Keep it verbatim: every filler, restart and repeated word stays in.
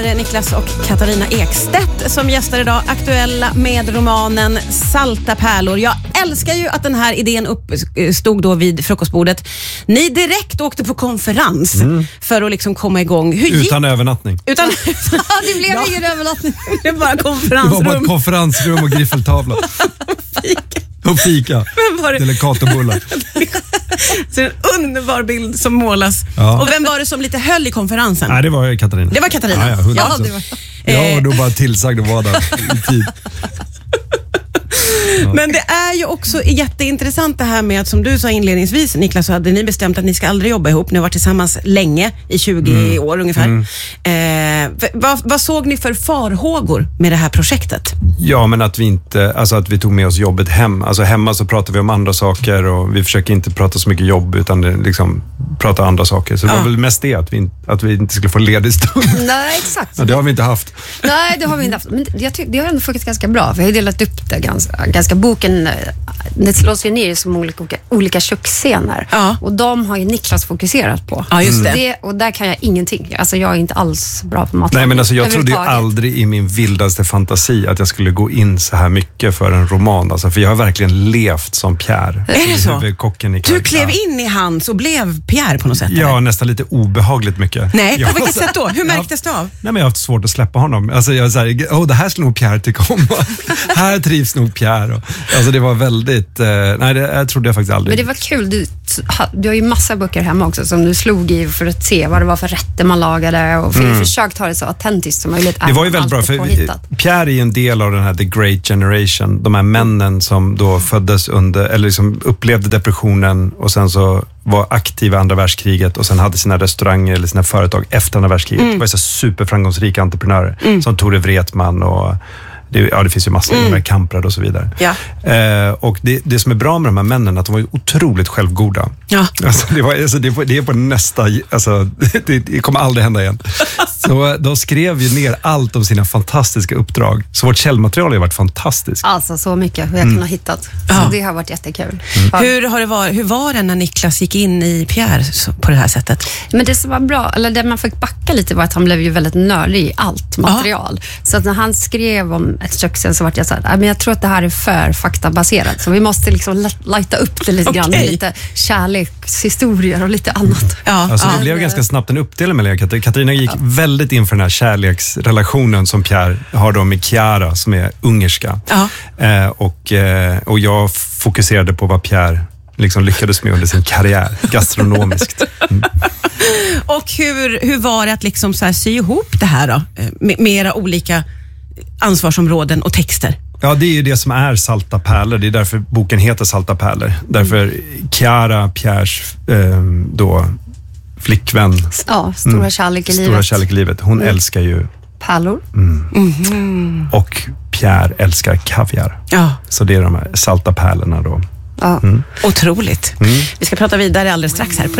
är Niklas och Katarina Ekstedt som gästar idag, aktuella med romanen Salta pärlor. Jag älskar ju att den här idén uppstod då vid frukostbordet. Ni direkt åkte på konferens mm. för att liksom komma igång. Hur Utan gick... övernattning. Utan... det blev ja. ingen övernattning. Det var bara konferensrum. Det var bara ett konferensrum och griffeltavla. Fika. Och fika. Delicatobullar. Så en underbar bild som målas. Ja. Och vem var det som lite höll i konferensen? Nej, det var Katarina. Det var Katarina. Ja, ja, ja, det var... Jag var då bara tillsagd att vara där i tid. Ja. Men det är ju också jätteintressant det här med att, som du sa inledningsvis, Niklas, så hade ni bestämt att ni ska aldrig jobba ihop. Ni har varit tillsammans länge, i tjugo mm. år ungefär. Mm. Eh, vad, vad såg ni för farhågor med det här projektet? Ja, men att vi inte, alltså att vi tog med oss jobbet hem. Alltså hemma så pratar vi om andra saker och vi försöker inte prata så mycket jobb utan liksom prata andra saker. Så det ja. var väl mest det, att vi, att vi inte skulle få ledig stund. Nej, exakt. Ja, det har vi inte haft. Nej, det har vi inte haft. Men jag tycker, det har ändå funkat ganska bra. För jag har delat upp det ganska, ganska boken, det slås ju ner som olika, olika köksscener. Ja. Och de har ju Niklas fokuserat på. Ja, just det. det. Och där kan jag ingenting. Alltså jag är inte alls bra på mat. Nej, men alltså jag trodde ju aldrig i min vildaste fantasi att jag skulle gå in så här mycket för en roman. Alltså, för jag har verkligen levt som Pierre. Är det så? Kocken i du klev in i hans och blev Pierre på något sätt? Ja, eller? Nästan lite obehagligt mycket. Nej, ja. på vilket sätt då? Hur märktes det av? Nej, men jag har haft svårt att släppa honom. Alltså jag är så här, åh, det här skulle nog Pierre tycka om. Här trivs nog Pierre. Och, alltså det var väldigt, eh, nej det jag trodde jag faktiskt aldrig. Men det var kul, du, du har ju massa böcker hemma också som du slog i för att se vad det var för rätter man lagade och för mm. försökt ha det så autentiskt som möjligt. Det var ju väldigt bra, för påhittat. Pierre är en del av den här The Great Generation, de här männen som då föddes under, eller liksom upplevde depressionen och sen så var aktiva i andra världskriget och sen hade sina restauranger eller sina företag efter andra världskriget. Mm. Det var så superframgångsrika entreprenörer mm. som Tore Wretman och det, ja, det finns ju massor mm. med Kamprad och så vidare. Ja. Eh, och det, det som är bra med de här männen är att de var ju otroligt självgoda. Ja. Alltså, det, var, alltså, det, är på, det är på nästa, alltså, det, det kommer aldrig hända igen. Så de skrev ju ner allt om sina fantastiska uppdrag. Så vårt källmaterial har ju varit fantastiskt. Alltså så mycket hur jag mm. kunde ha hittat. Så ja. det har varit jättekul. Mm. Hur, har det varit, hur var det när Niklas gick in i Pierre på det här sättet? Men det som var bra, eller det man fick backa lite var att han blev ju väldigt nördig i allt material. Ja. Så att när han skrev om ett köksen så var jag så här, men jag tror att det här är för faktabaserat. Så vi måste liksom lighta upp det lite okay. grann med lite kärlekshistorier och lite annat. Ja. Alltså det blev ganska snabbt en uppdelning mellan Katarina. Katarina gick ja. väldigt in för den här kärleksrelationen som Pierre har då med Chiara som är ungerska. Ja. Eh, och, eh, och jag fokuserade på vad Pierre liksom lyckades med under sin karriär, gastronomiskt. Mm. Och hur, hur var det att liksom så här sy ihop det här då? Med, med era olika ansvarsområden och texter? Ja, det är ju det som är Salta pärlor. Det är därför boken heter Salta pärlor. Därför mm. Chiara, Pierres eh, då flickvän. Ja, stora mm, kärlek i livet. Stora kärlek i livet. Hon mm. älskar ju pärlor. Mm. Mm. Och Pierre älskar kaviar. Ja. Så det är de här salta pärlorna då. Ja. Mm. Otroligt. Mm. Vi ska prata vidare alldeles strax här på